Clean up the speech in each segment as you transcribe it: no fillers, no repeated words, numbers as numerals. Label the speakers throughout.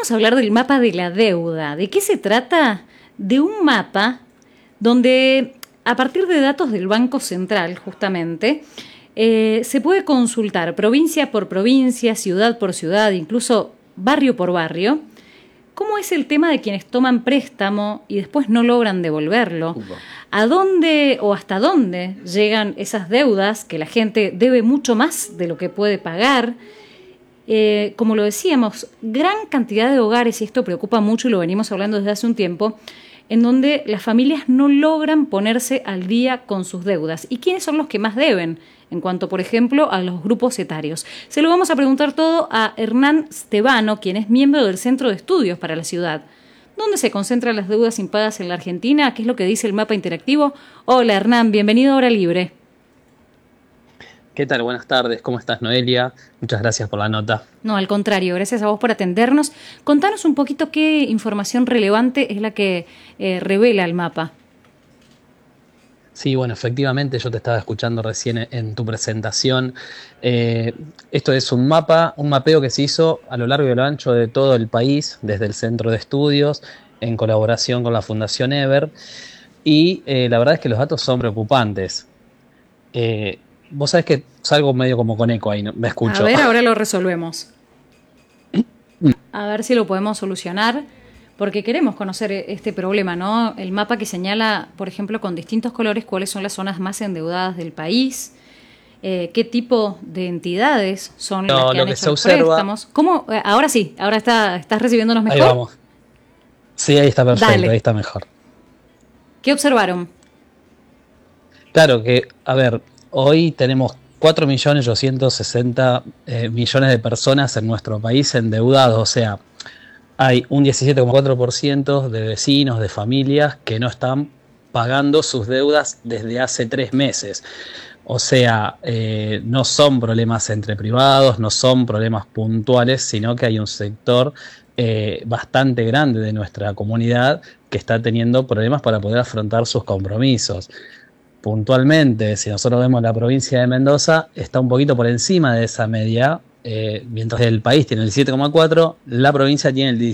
Speaker 1: vamos a hablar del mapa de la deuda. ¿De qué se trata? De un mapa donde, a partir de datos del Banco Central, justamente, se puede consultar provincia por provincia, ciudad por ciudad, incluso barrio por barrio, cómo es el tema de quienes toman préstamo y después no logran devolverlo. ¿A dónde o hasta dónde llegan esas deudas que la gente debe mucho más de lo que puede pagar? Como lo decíamos, gran cantidad de hogares, y esto preocupa mucho y lo venimos hablando desde hace un tiempo, en donde las familias no logran ponerse al día con sus deudas. ¿Y quiénes son los que más deben? En cuanto, por ejemplo, a los grupos etarios. Se lo vamos a preguntar todo a Hernán Stebano, quien es miembro del Centro de Estudios para la Ciudad. ¿Dónde se concentran las deudas impagadas en la Argentina? ¿Qué es lo que dice el mapa interactivo? Hola Hernán, bienvenido a Hora Libre.
Speaker 2: ¿Qué tal? Buenas tardes. ¿Cómo estás, Noelia? Muchas gracias por la nota.
Speaker 1: No, al contrario, gracias a vos por atendernos. Contanos un poquito qué información relevante es la que revela el mapa.
Speaker 2: Sí, bueno, efectivamente yo te estaba escuchando recién en tu presentación. Esto es un mapa, un mapeo que se hizo a lo largo y a lo ancho de todo el país, desde el Centro de Estudios, en colaboración con la Fundación Ever. Y la verdad es que los datos son preocupantes. Vos sabés que salgo medio como con eco ahí, ¿no? Me
Speaker 1: A
Speaker 2: escucho.
Speaker 1: ver, ahora lo resolvemos. A ver si lo podemos solucionar, porque queremos conocer este problema, ¿no? El mapa que señala, por ejemplo, con distintos colores cuáles son las zonas más endeudadas del país, qué tipo de entidades son las que
Speaker 2: Lo
Speaker 1: han
Speaker 2: que
Speaker 1: hecho
Speaker 2: se
Speaker 1: los
Speaker 2: observa,
Speaker 1: préstamos. ¿Cómo? Ahora sí, ahora estás recibiéndonos
Speaker 2: ahí
Speaker 1: mejor.
Speaker 2: vamos. Sí, ahí está perfecto,
Speaker 1: Dale.
Speaker 2: ahí está mejor.
Speaker 1: ¿Qué observaron?
Speaker 2: Claro que, a ver, hoy tenemos 4.860.000 millones de personas en nuestro país endeudados, o sea, hay un 17,4% de vecinos, de familias que no están pagando sus deudas desde hace 3 meses. O sea, no son problemas entre privados, no son problemas puntuales, sino que hay un sector bastante grande de nuestra comunidad que está teniendo problemas para poder afrontar sus compromisos. Puntualmente, si nosotros vemos la provincia de Mendoza, está un poquito por encima de esa media, mientras el país tiene el 7,4, la provincia tiene el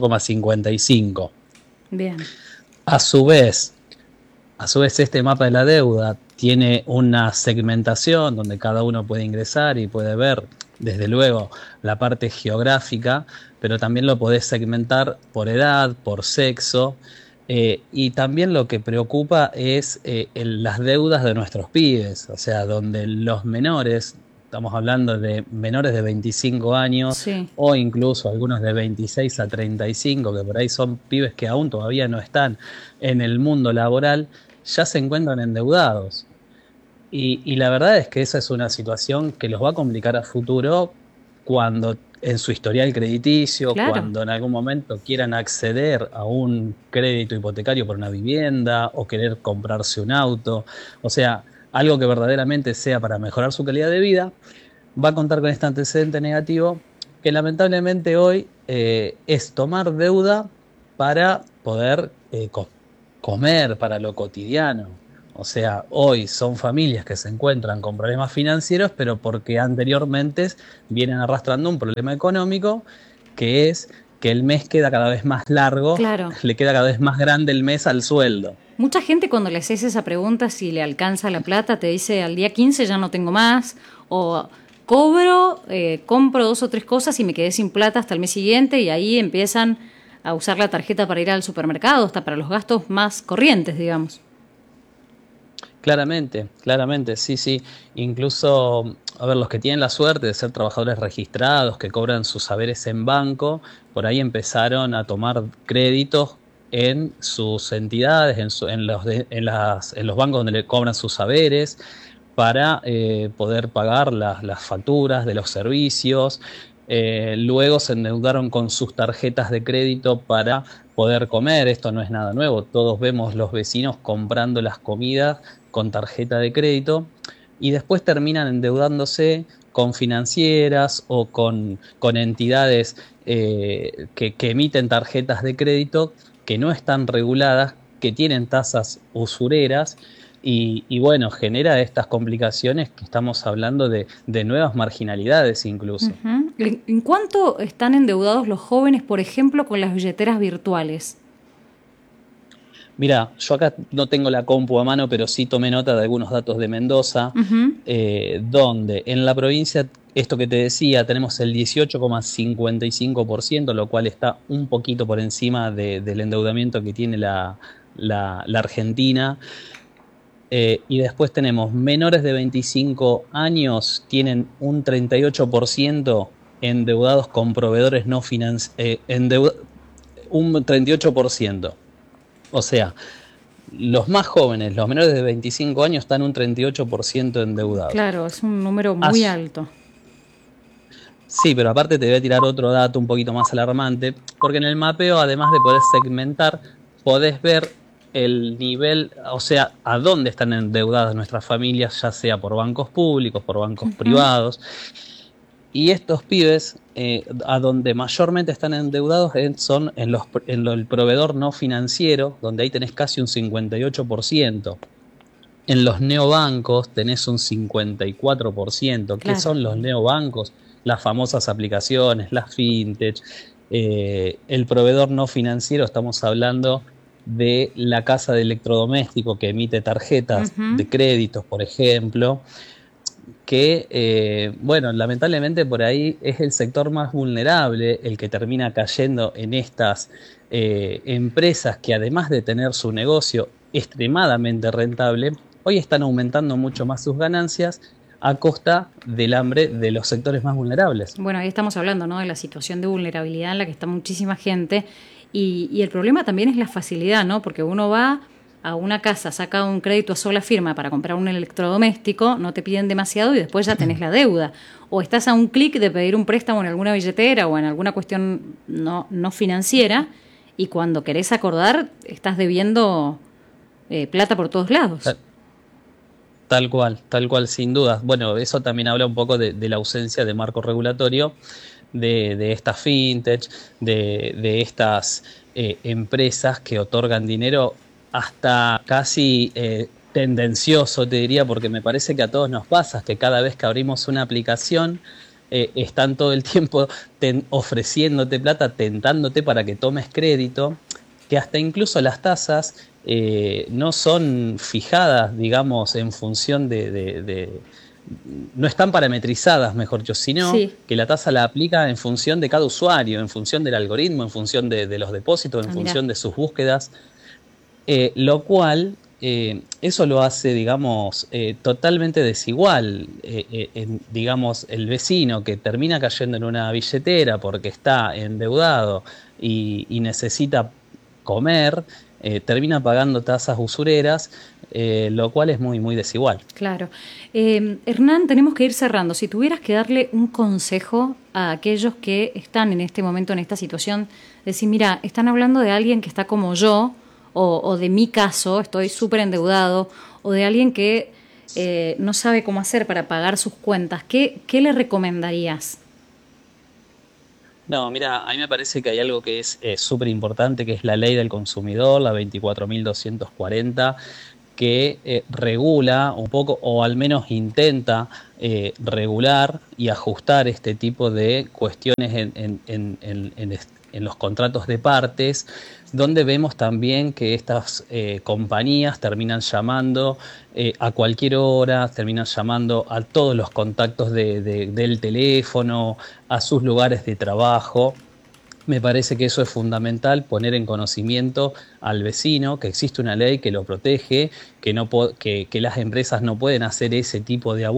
Speaker 2: 18,55.
Speaker 1: Bien.
Speaker 2: A su vez, este mapa de la deuda tiene una segmentación donde cada uno puede ingresar y puede ver, desde luego, la parte geográfica, pero también lo podés segmentar por edad, por sexo, y también lo que preocupa es las deudas de nuestros pibes, o sea, donde los menores, estamos hablando de menores de 25 años
Speaker 1: Sí.
Speaker 2: o incluso algunos de 26 a 35, que por ahí son pibes que aún todavía no están en el mundo laboral, ya se encuentran endeudados. Y la verdad es que esa es una situación que los va a complicar a futuro cuando en su historial crediticio,
Speaker 1: Claro.
Speaker 2: cuando en algún momento quieran acceder a un crédito hipotecario por una vivienda o querer comprarse un auto, o sea, algo que verdaderamente sea para mejorar su calidad de vida, va a contar con este antecedente negativo que lamentablemente hoy es tomar deuda para poder comer, para lo cotidiano. O sea, hoy son familias que se encuentran con problemas financieros, pero porque anteriormente vienen arrastrando un problema económico, que es que el mes queda cada vez más largo,
Speaker 1: Claro.
Speaker 2: le queda cada vez más grande el mes al sueldo.
Speaker 1: Mucha gente cuando le haces esa pregunta si le alcanza la plata te dice al día 15 ya no tengo más, o cobro, compro 2 o 3 cosas y me quedé sin plata hasta el mes siguiente, y ahí empiezan a usar la tarjeta para ir al supermercado, hasta para los gastos más corrientes, digamos.
Speaker 2: Claramente, claramente, sí, sí. Incluso, a ver, los que tienen la suerte de ser trabajadores registrados, que cobran sus saberes en banco, por ahí empezaron a tomar créditos en sus entidades, en los bancos donde le cobran sus saberes, para poder pagar las facturas de los servicios. Luego se endeudaron con sus tarjetas de crédito para poder comer. Esto no es nada nuevo. Todos vemos los vecinos comprando las comidas con tarjeta de crédito y después terminan endeudándose con financieras o con entidades que emiten tarjetas de crédito que no están reguladas, que tienen tasas usureras, y bueno, genera estas complicaciones que estamos hablando de nuevas marginalidades incluso.
Speaker 1: Ujú. ¿En cuánto están endeudados los jóvenes, por ejemplo, con las billeteras virtuales?
Speaker 2: Mira, yo acá no tengo la compu a mano, pero sí tomé nota de algunos datos de Mendoza,
Speaker 1: Ujú.
Speaker 2: donde en la provincia, esto que te decía, tenemos el 18,55%, lo cual está un poquito por encima del endeudamiento que tiene la Argentina. Y después tenemos menores de 25 años, tienen un 38% endeudados con proveedores no financieros, un 38%. O sea, los más jóvenes, los menores de 25 años, están un 38% endeudados.
Speaker 1: Claro, es un número muy
Speaker 2: As-
Speaker 1: alto.
Speaker 2: sí, pero aparte te voy a tirar otro dato un poquito más alarmante, porque en el mapeo, además de poder segmentar, podés ver el nivel, o sea, a dónde están endeudadas nuestras familias, ya sea por bancos públicos, por bancos
Speaker 1: Ujú.
Speaker 2: privados. Y estos pibes, a donde mayormente están endeudados son el proveedor no financiero, donde ahí tenés casi un 58%. En los neobancos tenés un 54%. ¿Qué
Speaker 1: Claro.
Speaker 2: son los neobancos? Las famosas aplicaciones, las fintech. El proveedor no financiero, estamos hablando de la casa de electrodoméstico que emite tarjetas
Speaker 1: Ujú.
Speaker 2: de créditos, por ejemplo, que, bueno, lamentablemente por ahí es el sector más vulnerable el que termina cayendo en estas empresas que, además de tener su negocio extremadamente rentable, hoy están aumentando mucho más sus ganancias a costa del hambre de los sectores más vulnerables.
Speaker 1: Bueno, ahí estamos hablando, ¿no?, de la situación de vulnerabilidad en la que está muchísima gente y el problema también es la facilidad, ¿no? Porque uno va a una casa, saca un crédito a sola firma para comprar un electrodoméstico, no te piden demasiado y después ya tenés la deuda. O estás a un clic de pedir un préstamo en alguna billetera o en alguna cuestión no financiera y cuando querés acordar estás debiendo plata por todos lados.
Speaker 2: Tal cual, sin dudas. Bueno, eso también habla un poco de la ausencia de marco regulatorio de estas fintech, de estas empresas que otorgan dinero hasta casi tendencioso, te diría, porque me parece que a todos nos pasa, que cada vez que abrimos una aplicación, están todo el tiempo ofreciéndote plata, tentándote para que tomes crédito, que hasta incluso las tasas no son fijadas, digamos, en función no están parametrizadas, mejor dicho, sino
Speaker 1: Sí.
Speaker 2: que la tasa la aplica en función de cada usuario, en función del algoritmo, en función de los depósitos, en
Speaker 1: Ah, mirá.
Speaker 2: función de sus búsquedas, lo cual eso lo hace, digamos, totalmente desigual. Digamos, el vecino que termina cayendo en una billetera porque está endeudado y necesita comer, termina pagando tasas usureras, lo cual es muy, muy desigual.
Speaker 1: Claro. Hernán, tenemos que ir cerrando. Si tuvieras que darle un consejo a aquellos que están en este momento en esta situación, decir, mira, están hablando de alguien que está como yo, o de mi caso, estoy súper endeudado, o de alguien que no sabe cómo hacer para pagar sus cuentas, ¿qué le recomendarías?
Speaker 2: No, mira, a mí me parece que hay algo que es súper importante, que es la ley del consumidor, la 24.240, que regula un poco, o al menos intenta regular y ajustar este tipo de cuestiones en los contratos de partes, donde vemos también que estas compañías terminan llamando a cualquier hora, terminan llamando a todos los contactos del teléfono, a sus lugares de trabajo. Me parece que eso es fundamental, poner en conocimiento al vecino que existe una ley que lo protege, que las empresas no pueden hacer ese tipo de abuso